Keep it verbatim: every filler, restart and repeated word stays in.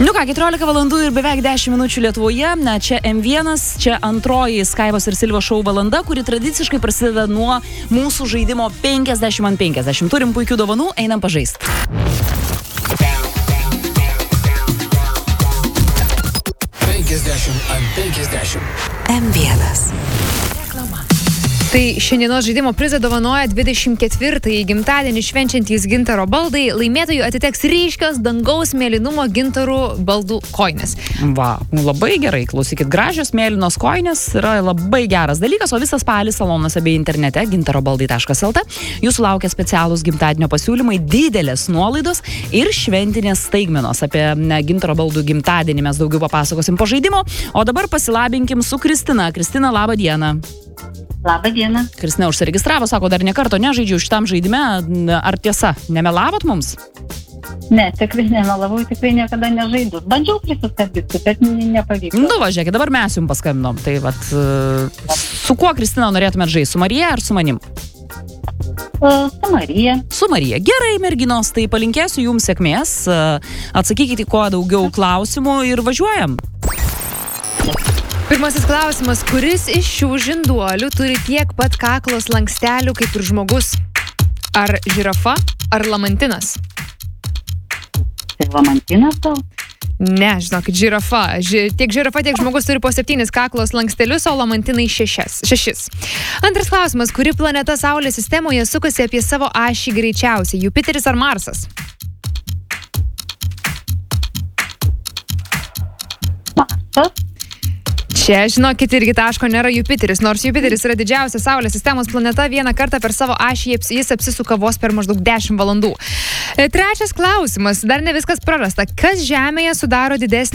Nu ką, keturiolika valandų ir beveik dešimt minučių Lietuvoje. Na, čia M vienas, čia antroji Skaivos ir Silvos šou valanda, kuri tradiciškai prasideda nuo mūsų žaidimo penkiasdešimt ant penkiasdešimt. Turim puikių dovanų, einam pažaist. penkiasdešimt ant penkiasdešimt. M vienas. Tai šiandienos žaidimo prizą dovanoja dvidešimt ketvirtąjį gimtadienį švenčiantys gintaro baldai. Laimėtojų atiteks ryškios dangaus mėlynumo gintarų baldų kojinės. Va, labai gerai, klausykit, gražios mėlynos kojinės yra labai geras dalykas, o visas spalis salonuose bei internete gintarobaldai taškas lt. Jūsų laukia specialūs gimtadienio pasiūlymai, didelės nuolaidos ir šventinės staigmenos. Apie ne, gintaro baldų gimtadienį mes daugiau papasakosim po žaidimo, o dabar pasilabinkim su Kristina. Kristina, labą dieną. Labą dieną. Kristina užsiregistravo, sako, dar ne karto nežaidžiu šitam žaidime. Ar tiesa, nemelavot mums? Ne, tikrai nemelavau, tikrai niekada nežaidžiu. Bandžiau prisiskambinti, bet nepavyko. Nu, važiuokit, dabar mes jums paskambinom. Tai vat, su kuo, Kristina, norėtumėt žaisti? Su Marija ar su manim? Su Marija. Su Marija. Gerai, merginos, tai palinkėsiu jums sėkmės. Atsakykite kuo daugiau klausimų ir važiuojam. Pirmasis klausimas, kuris iš šių žinduolių turi tiek pat kaklos lankstelių kaip ir žmogus? Ar žirafa, ar lamantinas? Tai lamantinas gal? Ne, žinokit, žirafa. Ži, tiek žirafa, tiek žmogus turi po septynis kaklos lankstelius, o lamantinai šešias, šešis. Antras klausimas, kuri planeta Saulės sistemoje sukasi apie savo ašį greičiausiai? Jupiteris ar Marsas? Marsas. Čia, žinokit, irgi taško nėra Jupiteris, nors Jupiteris yra didžiausia Saulės sistemos planeta, vieną kartą per savo ašį jis apsisuka vos per maždaug dešimt valandų. Trečias klausimas, dar ne viskas prarasta. Kas Žemėje sudaro didesnį